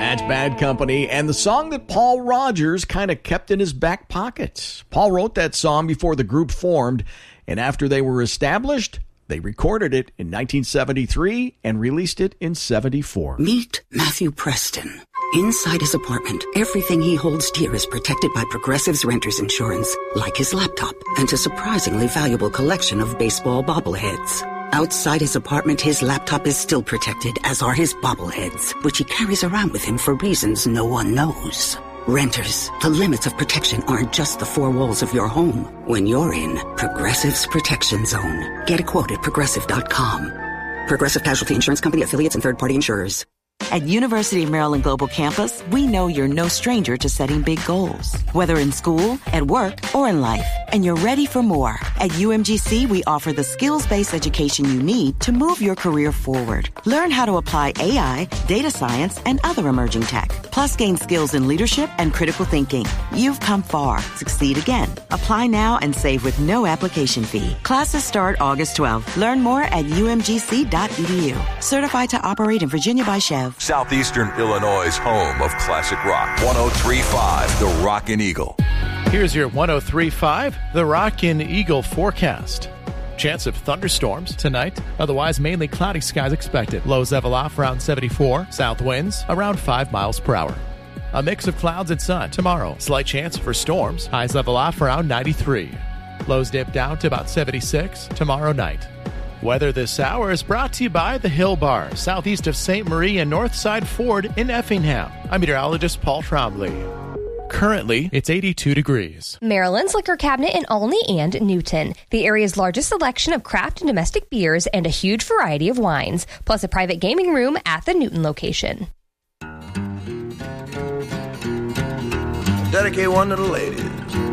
That's Bad Company, and the song that Paul Rodgers kind of kept in his back pocket. Paul wrote that song before the group formed, and after they were established, they recorded it in 1973 and released it in 74. Meet Matthew Preston. Inside his apartment, everything he holds dear is protected by Progressive's Renter's Insurance, like his laptop and a surprisingly valuable collection of baseball bobbleheads. Outside his apartment, his laptop is still protected, as are his bobbleheads, which he carries around with him for reasons no one knows. Renters, the limits of protection aren't just the four walls of your home. When you're in Progressive's Protection Zone, get a quote at Progressive.com. Progressive Casualty Insurance Company, affiliates, and third-party insurers. At University of Maryland Global Campus, we know you're no stranger to setting big goals, whether in school, at work, or in life, and you're ready for more. At UMGC, we offer the skills-based education you need to move your career forward. Learn how to apply AI, data science, and other emerging tech, plus gain skills in leadership and critical thinking. You've come far. Succeed again. Apply now and save with no application fee. Classes start August 12th. Learn more at umgc.edu. Certified to operate in Virginia by Chev. Southeastern Illinois' home of classic rock. 103.5, The Rockin' Eagle. Here's your 103.5, The Rockin' Eagle forecast. Chance of thunderstorms tonight. Otherwise, mainly cloudy skies expected. Lows level off around 74. South winds around 5 miles per hour. A mix of clouds and sun tomorrow. Slight chance for storms. Highs level off around 93. Lows dip down to about 76 tomorrow night. Weather this hour is brought to you by the Hill Bar, southeast of St. Marie and Northside Ford in Effingham. I'm meteorologist Paul Trombley. Currently, it's 82 degrees. Maryland's Liquor Cabinet in Olney and Newton. The area's largest selection of craft and domestic beers and a huge variety of wines, plus a private gaming room at the Newton location. Dedicate one to the ladies.